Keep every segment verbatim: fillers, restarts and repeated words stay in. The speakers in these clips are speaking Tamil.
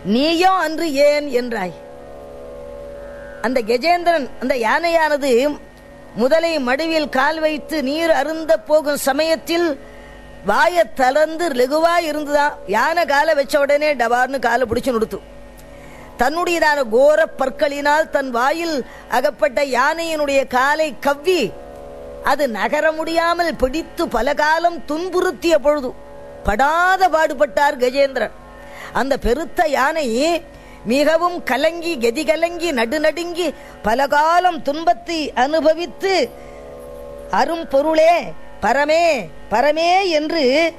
நீயோ அன்று ஏன் என்றாய். அந்த கஜேந்திரன் அந்த யானையானது முதலை மடுவில் கால் வைத்து நீர் அருந்த போகும் சமயத்தில் வாய தளர்ந்து லெகுவா இருந்துதான். யானை காலை வச்ச உடனே டபார்னு காலை பிடிச்சு நிறுத்து. தன்னுடையதான கோர பற்களினால் தன் வாயில் அகப்பட்ட யானையினுடைய காலை கவ்வி அது நகர முடியாமல் பிடித்து பல காலம் துன்புறுத்திய பொழுது படாத பாடுபட்டார் கஜேந்திரன். அந்த பெருத்த யானை மிகவும் கலங்கி கதி கலங்கி நடுநடுங்கி பல காலம் துன்பத்தை அனுபவித்து அரும் பொருளே பரமே பரமே என்று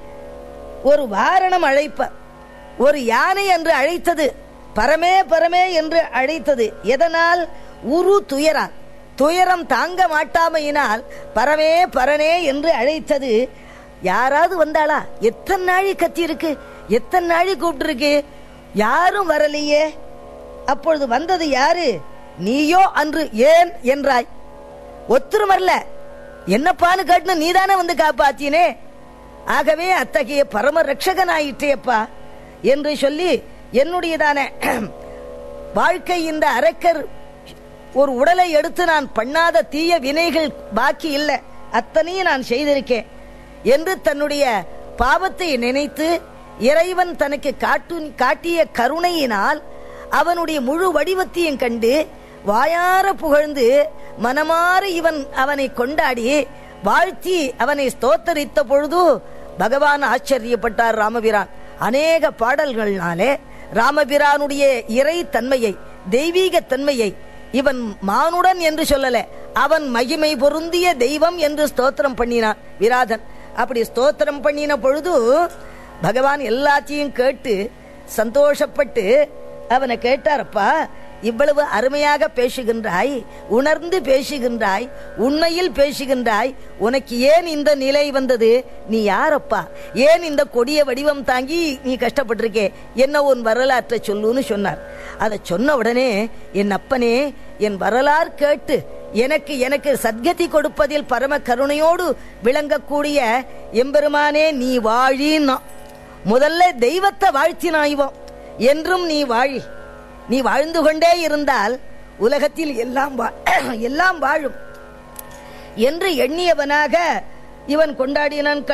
ஒரு வாரணம் அழைப்ப ஒரு யானை என்று அழைத்தது. பரமே பரமே என்று அழைத்தது எதனால்? உரு துயரான், துயரம் தாங்க மாட்டாமையினால் பரமே பரனே என்று அழைத்தது. யாராவது வந்தாளா? எத்தனை நாழி கத்தி இருக்கு, எத்தனை நாழி கூப்பிட்டு இருக்கு, யாரும் வரலையே. அப்பொழுது வந்தது யாரு? நீயோ அன்று ஏன் என்றாய். ஒத்துரும் வரல, என்னப்பான்னு கேட்டு நீதானே வந்து காப்பாத்தினே. ஆகவே அத்தகைய பரம ரட்சகனாயிற்றேப்பா என்று சொல்லி என்னுடையதான வாழ்க்கை இந்த அரக்கர் ஒரு உடலை எடுத்து நான் பண்ணாத தீய வினைகள் பாக்கி இல்லை, அத்தனையும் நான் செய்திருக்கேன் என்று தன்னுடைய பாவத்தை நினைத்து இறைவன் தனக்கு காட்டு காட்டிய கருணையினால் அவனுடைய முழு வடிவத்தையும் கண்டு வாயார புகழ்ந்து மனமாற இவன் அவனை கொண்டாடி வாழ்த்தி அவனை ஸ்தோத்தரித்த பொழுது பகவான் ஆச்சரியப்பட்டார் ராமபிரான். அநேக பாடல்கள்னாலே ராமபிரானுடைய இறை தன்மையை தெய்வீக தன்மையை இவன் மானுடன் என்று சொல்லல, அவன் மகிமை பொருந்திய தெய்வம் என்று ஸ்தோத்திரம் பண்ணினான் விராதன். அப்படி ஸ்தோத்திரம் பண்ணின பொழுது பகவான் எல்லாத்தையும் கேட்டு சந்தோஷப்பட்டு அவனை கேட்டாரப்பா, இவ்வளவு அருமையாக பேசுகின்றாய், உணர்ந்து பேசுகின்றாய், உண்மையில் பேசுகின்றாய், உனக்கு ஏன் இந்த நிலை வந்தது? நீ யாரப்பா? ஏன் இந்த கொடிய வடிவம் தாங்கி நீ கஷ்டப்பட்டிருக்கே? என்ன உன் வரலாற்றை சொல்லுன்னு சொன்னார். அதை சொன்ன உடனே என் அப்பனே, என் வரலாறு கேட்டு எனக்கு எனக்கு சத்கதி கொடுப்பதில் பரம கருணையோடு விளங்கக்கூடிய எம்பெருமானே நீ வாழினா. முதல்ல தெய்வத்தை வாழ்த்தினாய்வோம், என்றும் நீ வாழி, நீ வாழ்ந்து கொண்டே இருந்தால் உலகத்தில் எல்லாம் எல்லாம் வாழும் என்று எண்ணியவனாக இவன் கொண்டாடினான்.